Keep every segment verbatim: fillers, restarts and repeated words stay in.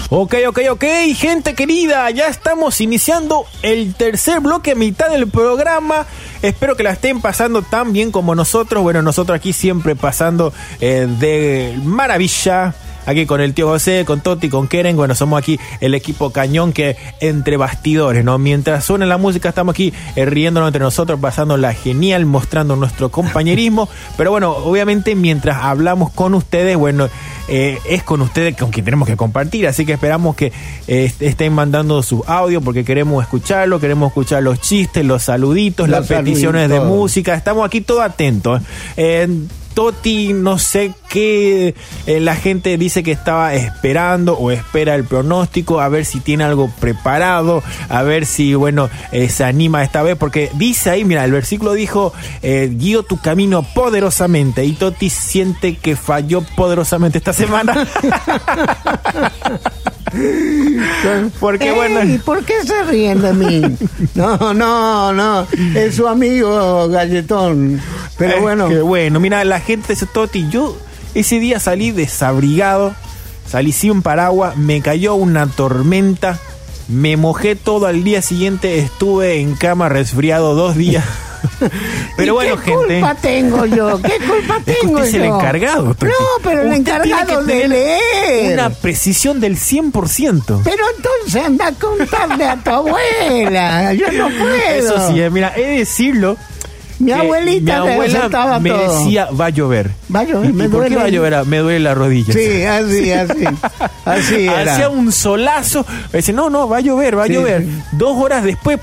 Ok, ok, ok, gente querida, ya estamos iniciando el tercer bloque, mitad del programa. Espero que la estén pasando tan bien como nosotros. Bueno, nosotros aquí siempre pasando eh, de maravilla. Aquí con el tío José, con Toti, con Keren. Bueno, somos aquí el equipo cañón que entre bastidores, ¿no? Mientras suena la música estamos aquí eh, riéndonos entre nosotros, pasándola genial, mostrando nuestro compañerismo. Pero bueno, obviamente mientras hablamos con ustedes, bueno, eh, es con ustedes con quien tenemos que compartir. Así que esperamos que eh, estén mandando su audio porque queremos escucharlo, queremos escuchar los chistes, los saluditos, los las peticiones saluditos. De música. Estamos aquí todos atentos. Eh, Toti, no sé qué eh, la gente dice que estaba esperando o espera el pronóstico, a ver si tiene algo preparado, a ver si, bueno, eh, se anima esta vez, porque dice ahí, mira, el versículo dijo, eh, guío tu camino poderosamente, y Toti siente que falló poderosamente esta semana. Porque Ey, bueno, ¿por qué se ríen de mí? No, no, no, es su amigo Galletón. Pero eh, bueno. Que bueno, mira, la gente dice, Toti, yo ese día salí desabrigado, salí sin paraguas, me cayó una tormenta, me mojé todo al día siguiente, estuve en cama resfriado dos días. Pero bueno, ¿qué gente. ¿Qué culpa tengo yo? ¿Qué culpa es tengo usted es yo? el encargado. Toti. No, pero el usted encargado de leer. Una precisión del cien por ciento. Pero entonces anda a contarle a tu abuela. Yo no puedo. Eso sí, mira, he de decirlo. Mi abuelita mi abuela me todo. decía, va a llover. Va a llover, ¿Y, me ¿y por duele. qué va a llover? Me duele la rodilla. Sí, así, así. Así era. Hacía un solazo. Me dice, no, no, va a llover, va a sí, llover. Sí. Dos horas después,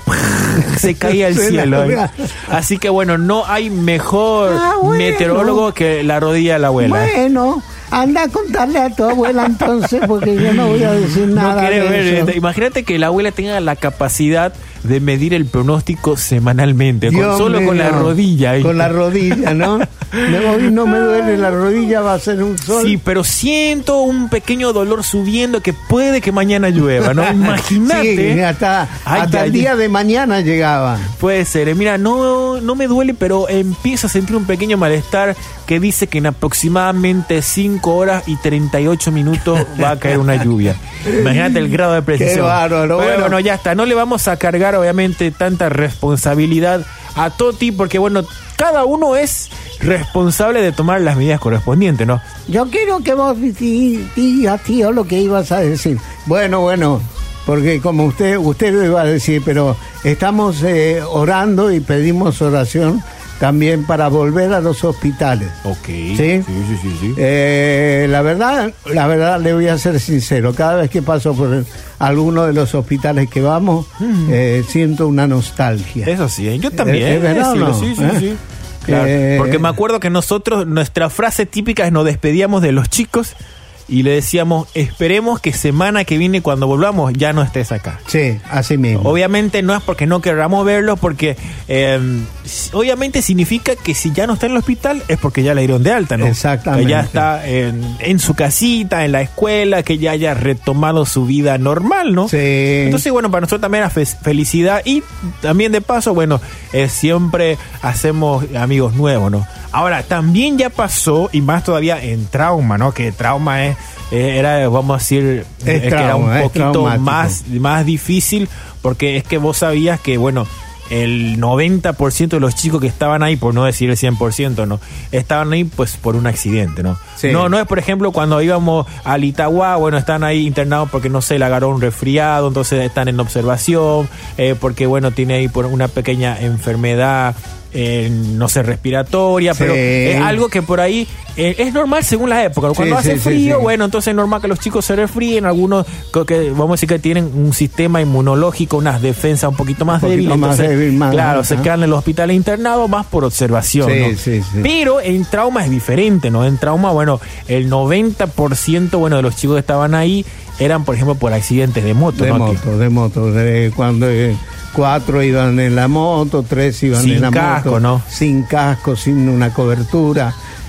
se caía el cielo. Así que bueno, no hay mejor ah, bueno. meteorólogo que la rodilla de la abuela. Bueno. Anda a contarle a tu abuela entonces, porque yo no voy a decir nada. No de ver, eso. Imagínate que la abuela tenga la capacidad de medir el pronóstico semanalmente, con, solo mío, con la rodilla. Con la rodilla, ¿no? Hoy no me duele la rodilla, va a ser un sol. Sí, pero siento un pequeño dolor subiendo que puede que mañana llueva, ¿no? Imagínate. Sí, hasta, ay, hasta ay, el día ay. de mañana llegaba. Puede ser. Mira, no, no me duele, pero empiezo a sentir un pequeño malestar que dice que en aproximadamente cinco horas y treinta y ocho minutos va a caer una lluvia. Imagínate el grado de precisión. Qué bárbaro. Pero bueno. bueno, ya está. No le vamos a cargar, obviamente, tanta responsabilidad a Toti, porque, bueno, cada uno es responsable de tomar las medidas correspondientes, ¿no? Yo quiero que vos digas, tío, lo que ibas a decir. Bueno, bueno, porque como usted, usted lo iba a decir, pero estamos eh, orando y pedimos oración también para volver a los hospitales. Ok. ¿Sí? Sí, sí, sí, sí. Eh, la verdad, la verdad, le voy a ser sincero. Cada vez que paso por el, alguno de los hospitales que vamos, mm. eh, siento una nostalgia. Eso sí, ¿eh? Yo también. ¿Es verdad sí, o no? Sí, sí, ¿Eh? sí. Claro, eh, porque me acuerdo que nosotros, nuestra frase típica es nos despedíamos de los chicos y le decíamos, esperemos que semana que viene cuando volvamos ya no estés acá. Sí, así mismo. Obviamente no es porque no queramos verlos, porque eh, obviamente significa que si ya no está en el hospital es porque ya la dieron de alta, ¿no? Exactamente. Que ya está en, en su casita, en la escuela, que ya haya retomado su vida normal, ¿no? Sí. Entonces, bueno, para nosotros también era fe- felicidad y también de paso, bueno, eh, siempre hacemos amigos nuevos, ¿no? Ahora, también ya pasó, y más todavía en trauma, ¿no? Que trauma es, eh, era, vamos a decir, es eh, trauma, que era un poquito es más, más difícil, porque es que vos sabías que, bueno, el noventa por ciento de los chicos que estaban ahí, por no decir el cien por ciento, ¿no? Estaban ahí, pues, por un accidente, ¿no? Sí. No, no es, por ejemplo, cuando íbamos al Itagua, bueno, están ahí internados porque, no sé, le agarró un resfriado, entonces están en observación, eh, porque, bueno, tiene ahí por una pequeña enfermedad, Eh, no sé, respiratoria, sí. Pero es algo que por ahí eh, es normal según la época. Cuando sí, hace sí, frío, sí, sí. bueno, entonces es normal que los chicos se resfríen, algunos que vamos a decir que tienen un sistema inmunológico, unas defensas un poquito más débiles, entonces, débil, más claro, más, se quedan en los hospitales internados más por observación, sí, ¿no? sí, sí. Pero en trauma es diferente, ¿no? En trauma, bueno, el noventa por ciento, bueno, de los chicos que estaban ahí eran, por ejemplo, por accidentes de moto, de ¿no? moto, que, de moto, de cuando eh, cuatro iban en la moto, tres iban sin en la casco, moto, ¿no? sin casco, sin una cobertura.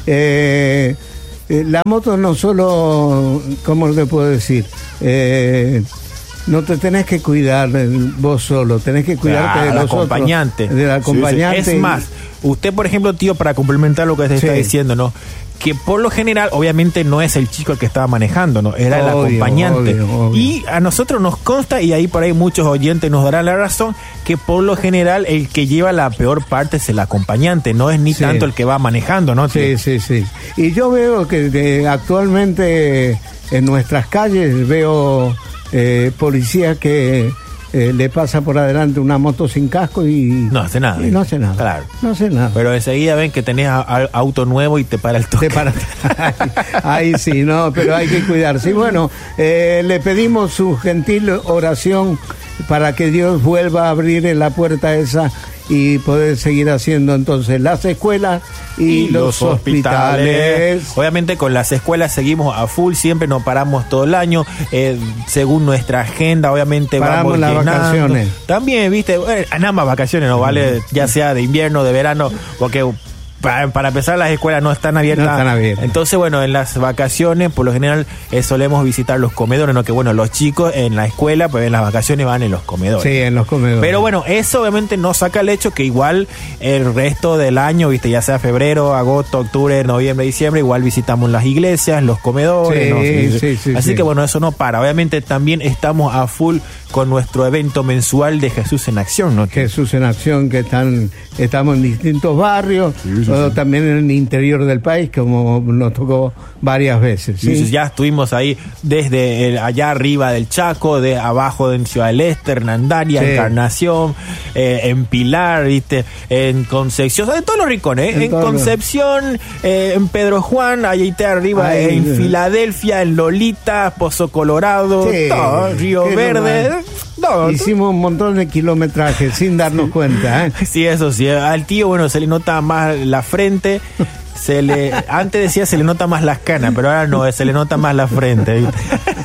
Eh, eh, la moto no solo, ¿cómo le puedo decir? Eh, no te tenés que cuidar vos solo, tenés que cuidarte ah, de los acompañante. otros, del acompañante. Sí, sí. Es más, usted, por ejemplo, tío, para complementar lo que se sí. está diciendo, ¿no? que por lo general, obviamente no es el chico el que estaba manejando, ¿no? Era obvio, el acompañante. Obvio, obvio. Y a nosotros nos consta, y ahí por ahí muchos oyentes nos darán la razón, que por lo general el que lleva la peor parte es el acompañante, no es ni sí. tanto el que va manejando, ¿no? Sí, sí, sí. Y yo veo que de, actualmente en nuestras calles veo eh, policías que eh, le pasa por adelante una moto sin casco y no hace nada. Y no hace nada. Claro. No hace nada. Pero enseguida ven que tenés a, a, auto nuevo y te para el toque. Te para. Ahí sí, no, pero hay que cuidarse. Y bueno, eh, le pedimos su gentil oración para que Dios vuelva a abrir la puerta esa y poder seguir haciendo entonces las escuelas y, y los, los hospitales. hospitales. Obviamente con las escuelas seguimos a full, siempre no paramos todo el año, eh, según nuestra agenda, obviamente paramos vamos las llenando. Vacaciones. También, viste, eh, nada más vacaciones, no vale, ya sea de invierno, de verano, porque Para, para empezar, las escuelas no están abiertas. No están abiertas. Entonces, bueno, en las vacaciones, por lo general, eh, solemos visitar los comedores, ¿no? Que bueno, los chicos en la escuela, pues en las vacaciones van en los comedores. Sí, en los comedores. Pero bueno, eso obviamente no saca el hecho que igual el resto del año, viste, ya sea febrero, agosto, octubre, noviembre, diciembre, igual visitamos las iglesias, los comedores, sí, ¿no? Sí, sí, sí, Así sí. que bueno, eso no para. Obviamente también estamos a full con nuestro evento mensual de Jesús en Acción, ¿no? Jesús en Acción, que están, estamos en distintos barrios, sí, sí, sí. también en el interior del país, como nos tocó varias veces. ¿sí? Sí, ya estuvimos ahí desde el, allá arriba del Chaco, de abajo en Ciudad del Este, Hernandaria, sí. Encarnación, eh, en Pilar, viste, en Concepción, en todos los rincones, ¿eh? en, en Concepción, eh, en Pedro Juan, allá arriba, Ay, en sí. Filadelfia, en Lolita, Pozo Colorado, sí, todo, Río Verde. No, hicimos un montón de kilometrajes sin darnos cuenta, ¿eh? Sí, eso sí. Al tío, bueno, se le nota más la frente. Se le, antes decía se le nota más las canas, pero ahora no, se le nota más la frente, ¿viste?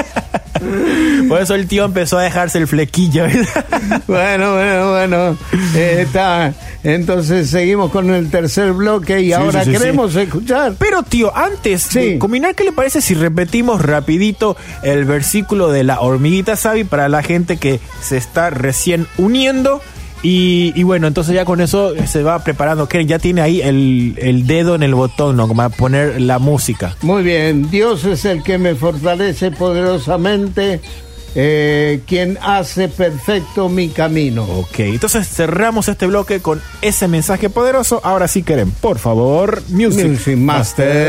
Por eso el tío empezó a dejarse el flequillo, ¿viste? Bueno, bueno, bueno. Eh, está. Entonces seguimos con el tercer bloque y sí, ahora sí, sí, queremos sí. escuchar. Pero tío, antes sí. de combinar, ¿qué le parece si repetimos rapidito el versículo de la hormiguita Sabi para la gente que se está recién uniendo? Y, y bueno, entonces ya con eso se va preparando. Keren ya tiene ahí el, el dedo en el botón, ¿no? Como a poner la música. Muy bien. Dios es el que me fortalece poderosamente, eh, quien hace perfecto mi camino. Ok, entonces cerramos este bloque con ese mensaje poderoso. Ahora sí, Keren, por favor, Music, Music Master.